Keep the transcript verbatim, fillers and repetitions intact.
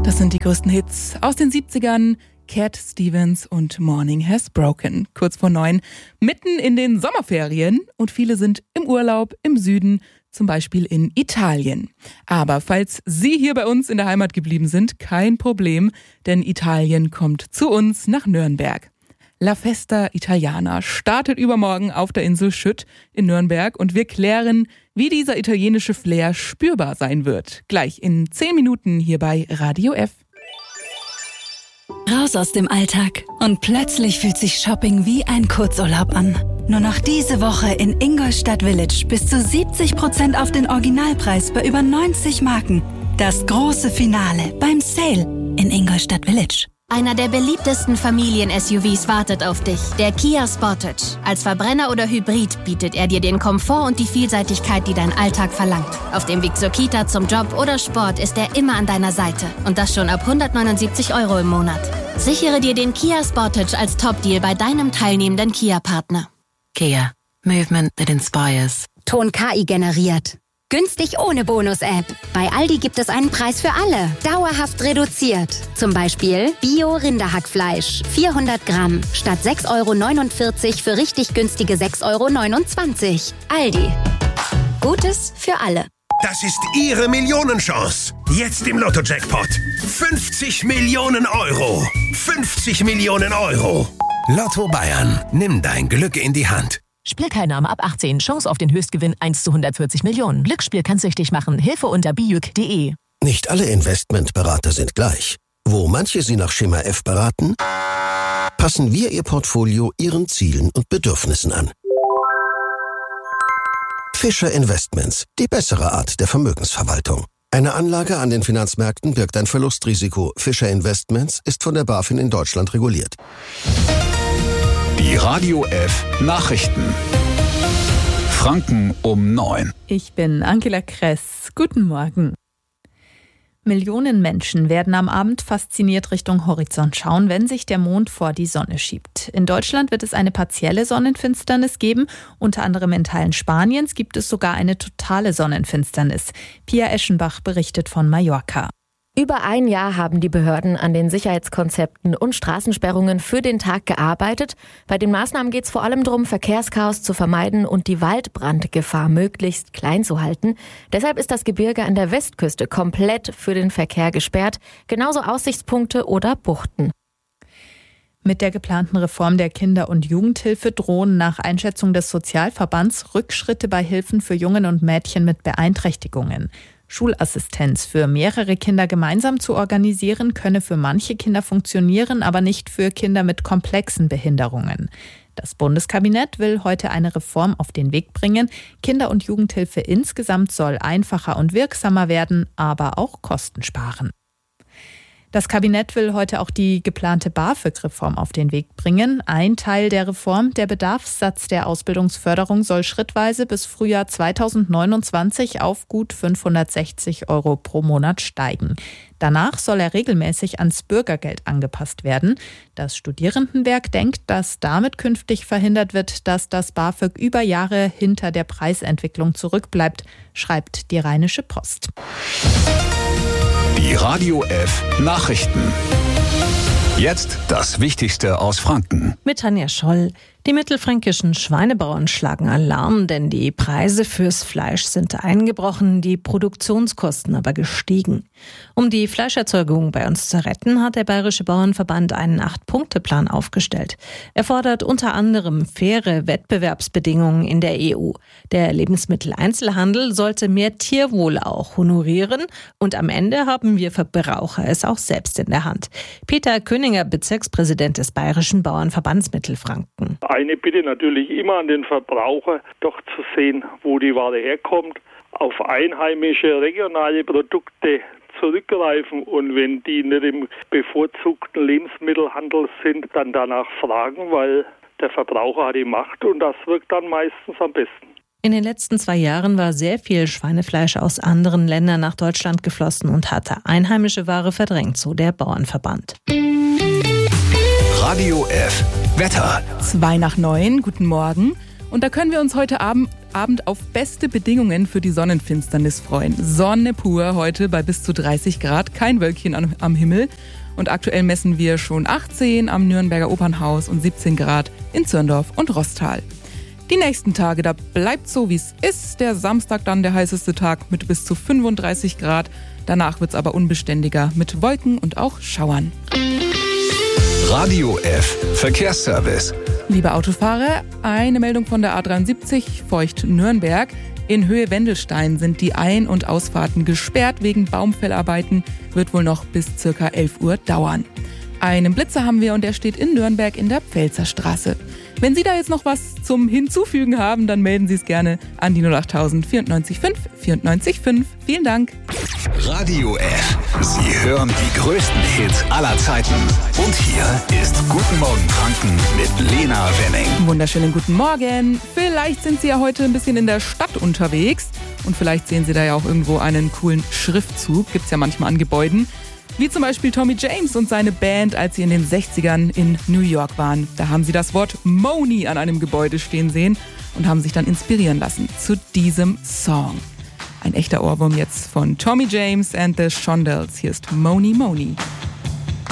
Das sind die größten Hits aus den siebzigern. Cat Stevens und Morning Has Broken. Kurz vor neun, mitten in den Sommerferien und viele sind im Urlaub im Süden, zum Beispiel in Italien. Aber falls Sie hier bei uns in der Heimat geblieben sind, kein Problem, denn Italien kommt zu uns nach Nürnberg. La Festa Italiana startet übermorgen auf der Insel Schütt in Nürnberg und wir klären, wie dieser italienische Flair spürbar sein wird. Gleich in zehn Minuten hier bei Radio F. Raus aus dem Alltag und plötzlich fühlt sich Shopping wie ein Kurzurlaub an. Nur noch diese Woche in Ingolstadt Village bis zu siebzig Prozent auf den Originalpreis bei über neunzig Marken. Das große Finale beim Sale in Ingolstadt Village. Einer der beliebtesten Familien-S U Vs wartet auf dich, der Kia Sportage. Als Verbrenner oder Hybrid bietet er dir den Komfort und die Vielseitigkeit, die dein Alltag verlangt. Auf dem Weg zur Kita, zum Job oder Sport ist er immer an deiner Seite. Und das schon ab hundertneunundsiebzig Euro im Monat. Sichere dir den Kia Sportage als Top-Deal bei deinem teilnehmenden Kia-Partner. Kia. Movement that inspires. Ton K I generiert. Günstig ohne Bonus-App. Bei Aldi gibt es einen Preis für alle. Dauerhaft reduziert. Zum Beispiel Bio-Rinderhackfleisch. vierhundert Gramm. Statt sechs Euro neunundvierzig für richtig günstige sechs Euro neunundzwanzig. Aldi. Gutes für alle. Das ist Ihre Millionenchance. Jetzt im Lotto-Jackpot. fünfzig Millionen Euro. fünfzig Millionen Euro. Lotto Bayern. Nimm dein Glück in die Hand. Spielteilnahme ab achtzehn. Chance auf den Höchstgewinn eins zu hundertvierzig Millionen. Glücksspiel kann süchtig machen. Hilfe unter bijuk punkt de. Nicht alle Investmentberater sind gleich. Wo manche Sie nach Schema F beraten, passen wir Ihr Portfolio Ihren Zielen und Bedürfnissen an. Fischer Investments, die bessere Art der Vermögensverwaltung. Eine Anlage an den Finanzmärkten birgt ein Verlustrisiko. Fischer Investments ist von der BaFin in Deutschland reguliert. Die Radio F Nachrichten. Franken um neun. Ich bin Angela Kress. Guten Morgen. Millionen Menschen werden am Abend fasziniert Richtung Horizont schauen, wenn sich der Mond vor die Sonne schiebt. In Deutschland wird es eine partielle Sonnenfinsternis geben. Unter anderem in Teilen Spaniens gibt es sogar eine totale Sonnenfinsternis. Pia Eschenbach berichtet von Mallorca. Über ein Jahr haben die Behörden an den Sicherheitskonzepten und Straßensperrungen für den Tag gearbeitet. Bei den Maßnahmen geht es vor allem darum, Verkehrschaos zu vermeiden und die Waldbrandgefahr möglichst klein zu halten. Deshalb ist das Gebirge an der Westküste komplett für den Verkehr gesperrt, genauso Aussichtspunkte oder Buchten. Mit der geplanten Reform der Kinder- und Jugendhilfe drohen nach Einschätzung des Sozialverbands Rückschritte bei Hilfen für Jungen und Mädchen mit Beeinträchtigungen. Schulassistenz für mehrere Kinder gemeinsam zu organisieren, könne für manche Kinder funktionieren, aber nicht für Kinder mit komplexen Behinderungen. Das Bundeskabinett will heute eine Reform auf den Weg bringen. Kinder- und Jugendhilfe insgesamt soll einfacher und wirksamer werden, aber auch Kosten sparen. Das Kabinett will heute auch die geplante BAföG-Reform auf den Weg bringen. Ein Teil der Reform, der Bedarfssatz der Ausbildungsförderung, soll schrittweise bis Frühjahr zweitausendneunundzwanzig auf gut fünfhundertsechzig Euro pro Monat steigen. Danach soll er regelmäßig ans Bürgergeld angepasst werden. Das Studierendenwerk denkt, dass damit künftig verhindert wird, dass das BAföG über Jahre hinter der Preisentwicklung zurückbleibt, schreibt die Rheinische Post. Die Radio F Nachrichten. Jetzt das Wichtigste aus Franken. Mit Tanja Scholl. Die mittelfränkischen Schweinebauern schlagen Alarm, denn die Preise fürs Fleisch sind eingebrochen, die Produktionskosten aber gestiegen. Um die Fleischerzeugung bei uns zu retten, hat der Bayerische Bauernverband einen Acht-Punkte-Plan aufgestellt. Er fordert unter anderem faire Wettbewerbsbedingungen in der E U. Der Lebensmitteleinzelhandel sollte mehr Tierwohl auch honorieren und am Ende haben wir Verbraucher es auch selbst in der Hand. Peter Köninger, Bezirkspräsident des Bayerischen Bauernverbands Mittelfranken. Eine Bitte natürlich immer an den Verbraucher, doch zu sehen, wo die Ware herkommt, auf einheimische, regionale Produkte zurückgreifen und wenn die nicht im bevorzugten Lebensmittelhandel sind, dann danach fragen, weil der Verbraucher hat die Macht und das wirkt dann meistens am besten. In den letzten zwei Jahren war sehr viel Schweinefleisch aus anderen Ländern nach Deutschland geflossen und hatte einheimische Ware verdrängt, so der Bauernverband. Radio F Wetter. Zwei nach neun, guten Morgen. Und da können wir uns heute Abend Abend auf beste Bedingungen für die Sonnenfinsternis freuen. Sonne pur heute bei bis zu dreißig Grad, kein Wölkchen am, am Himmel. Und aktuell messen wir schon achtzehn am Nürnberger Opernhaus und siebzehn Grad in Zürndorf und Rostal. Die nächsten Tage, da bleibt so, wie es ist. Der Samstag dann der heißeste Tag mit bis zu fünfunddreißig Grad. Danach wird es aber unbeständiger mit Wolken und auch Schauern. Radio F Verkehrsservice. Liebe Autofahrer, eine Meldung von der A dreiundsiebzig Feucht-Nürnberg. In Höhe Wendelstein sind die Ein- und Ausfahrten gesperrt wegen Baumfellarbeiten. Wird wohl noch bis circa elf Uhr dauern. Einen Blitzer haben wir und der steht in Nürnberg in der Pfälzer Straße. Wenn Sie da jetzt noch was zum Hinzufügen haben, dann melden Sie es gerne an die null acht null null vier fünf vier fünf fünf. Vielen Dank. Radio F. Sie hören die größten Hits aller Zeiten. Und hier ist Guten Morgen Franken mit Lena Wenning. Wunderschönen guten Morgen. Vielleicht sind Sie ja heute ein bisschen in der Stadt unterwegs. Und vielleicht sehen Sie da ja auch irgendwo einen coolen Schriftzug. Gibt's ja manchmal an Gebäuden. Wie zum Beispiel Tommy James und seine Band, als sie in den sechzigern in New York waren. Da haben sie das Wort Money an einem Gebäude stehen sehen und haben sich dann inspirieren lassen zu diesem Song. Ein echter Ohrwurm jetzt von Tommy James and the Shondells. Hier ist Money Money.